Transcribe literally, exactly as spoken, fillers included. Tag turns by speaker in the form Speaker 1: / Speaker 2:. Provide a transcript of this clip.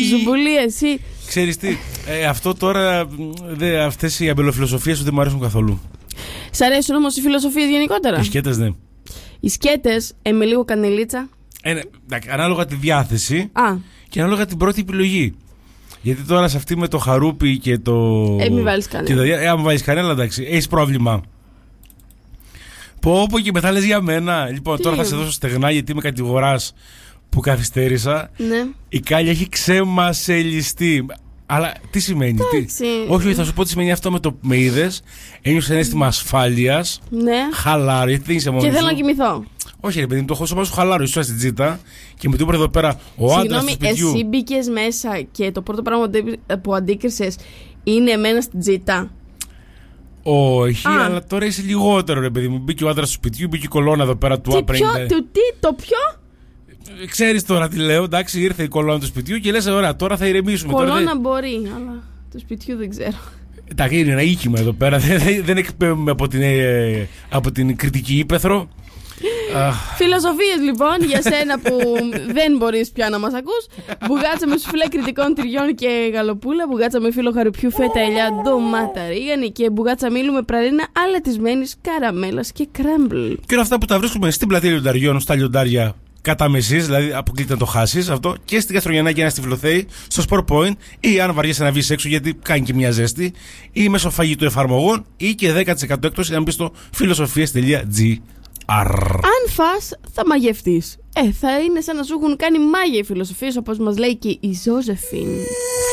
Speaker 1: Ζουμπουλή, εσύ.
Speaker 2: Ξέρεις τι, ε, αυτό τώρα, δε, αυτές οι αμπελοφιλοσοφίες δεν μου αρέσουν καθόλου.
Speaker 1: Σ' αρέσουν όμως οι φιλοσοφίες γενικότερα?
Speaker 2: Οι σκέτες, ναι.
Speaker 1: Οι σκέτες, ε, με λίγο κανελίτσα.
Speaker 2: Ε, ναι, ανάλογα τη διάθεση
Speaker 1: Α.
Speaker 2: και ανάλογα την πρώτη επιλογή. Γιατί τώρα σε αυτή με το χαρούπι και το.
Speaker 1: Ε, μην βάλεις κανένα.
Speaker 2: Ε, άμα βάλεις κανένα, εντάξει, έχεις πρόβλημα. Πω, πω και μετά λες για μένα. Λοιπόν,
Speaker 1: τι
Speaker 2: τώρα θα σε δώσω στεγνά γιατί με κατηγοράς που καθυστέρησα.
Speaker 1: Ναι.
Speaker 2: Η Κάλια έχει ξεμασελιστεί. Αλλά τι σημαίνει, τι... Όχι, όχι, θα σου πω τι σημαίνει αυτό με το που με είδες. Ένιωσα ένα αίσθημα ασφάλειας.
Speaker 1: Ναι.
Speaker 2: Χαλάρω, γιατί δεν είσαι μόνος
Speaker 1: Και θέλω
Speaker 2: σου.
Speaker 1: να κοιμηθώ.
Speaker 2: Όχι, ρε παιδί μου, το έχω σώμα σου χαλάρω. Ήσουν στην τζίτα και με το είπε εδώ πέρα ο άντρας του σπιτιού.
Speaker 1: Συγγνώμη, εσύ μπήκες μέσα και το πρώτο πράγμα που αντίκρισες είναι εμένα στην τζίτα.
Speaker 2: Όχι,
Speaker 1: Α.
Speaker 2: αλλά τώρα είσαι λιγότερο, ρε παιδί μου. Μπήκε ο άντρας του σπιτιού, μπήκε η κολόνα εδώ πέρα του
Speaker 1: Τι ποιο, του τι, το ποιο.
Speaker 2: Ξέρεις τώρα τι λέω, εντάξει, ήρθε η κολόνα του σπιτιού και λες, ωραία, τώρα θα ηρεμήσουμε.
Speaker 1: Κολόνα
Speaker 2: τώρα δεν...
Speaker 1: μπορεί, αλλά του σπιτιού δεν ξέρω.
Speaker 2: Εντάξει, είναι ένα οίκημα εδώ πέρα. Δεν, δεν εκπέμπουμε από την, ε, από την κριτική ύπαιθρο.
Speaker 1: Φιλοσοφίες λοιπόν για σένα που δεν μπορείς πια να μας ακούς. Μπουγάτσα με σουφλέ κριτικών τυριών και γαλοπούλα. Μπουγάτσα με φύλλο χαρουπιού, φέτα, ελιά, ντομάτα, ρίγανη. Και μπουγάτσα μήλου με πραλίνα αλατισμένης καραμέλας και κρέμπλ.
Speaker 2: Και όλα αυτά που τα βρίσκουμε στην πλατεία Λιονταριών, στα λιοντάρια κατά μεσής, δηλαδή αποκλείται να το χάσεις αυτό. Και στην Καστρογιαννάκη, ένα στη Φιλοθέη, στο Sport Point, ή αν βαριέσαι να βγεις έξω γιατί κάνει και μια ζέστη, ή μέσω φαγητού εφαρμογών, ή και δέκα τοις εκατό έκπτωση αν μπεις στο φιλοσοφίες τελεία τζι άρ.
Speaker 1: Αν φας, θα μαγευτείς. Ε, θα είναι σαν να σου έχουν κάνει μάγια οι φιλοσοφίες, όπως μας λέει και η Ζώζεφιν.